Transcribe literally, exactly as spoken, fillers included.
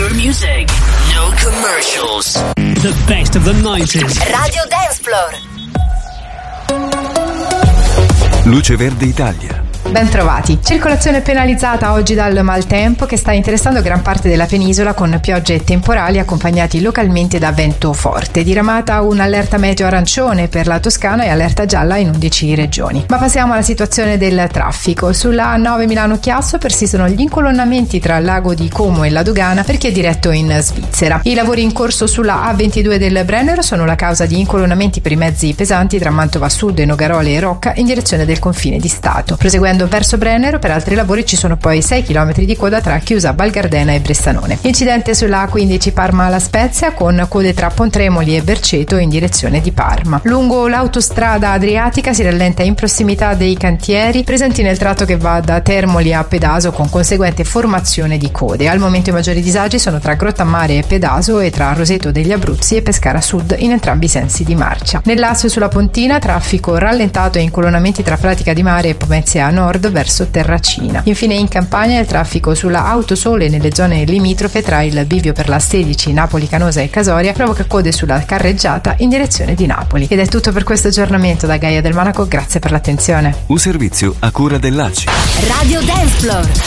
Pure music, no commercials. The best of the nineties. Radio Dance Floor. Luce Verde Italia. Ben trovati. Circolazione penalizzata oggi dal maltempo che sta interessando gran parte della penisola con piogge e temporali accompagnati localmente da vento forte. Diramata un'allerta meteo arancione per la Toscana e allerta gialla in undici regioni. Ma passiamo alla situazione del traffico. Sulla A nove Milano-Chiasso persistono gli incolonnamenti tra il lago di Como e la dogana per chi è diretto in Svizzera. I lavori in corso sulla A ventidue del Brennero sono la causa di incolonnamenti per i mezzi pesanti tra Mantova Sud, Nogarole e Rocca in direzione del confine di Stato. Proseguendo verso Brennero, per altri lavori ci sono poi sei chilometri di coda tra Chiusa, Val Gardena e Bressanone. Incidente sulla A quindici Parma-La Spezia con code tra Pontremoli e Berceto in direzione di Parma. Lungo l'autostrada adriatica si rallenta in prossimità dei cantieri presenti nel tratto che va da Termoli a Pedaso con conseguente formazione di code. Al momento i maggiori disagi sono tra Grottammare e Pedaso e tra Roseto degli Abruzzi e Pescara Sud in entrambi i sensi di marcia. Nell'asse sulla Pontina traffico rallentato e incolonnamenti tra Pratica di Mare e Pomezia Nord verso Terracina. Infine in Campania il traffico sulla Autosole nelle zone limitrofe tra il bivio per la sedici Napoli Canosa e Casoria provoca code sulla carreggiata in direzione di Napoli. Ed è tutto per questo aggiornamento da Gaia del Monaco, grazie per l'attenzione. Un servizio a cura dell'A C I. Radio Dance Floor.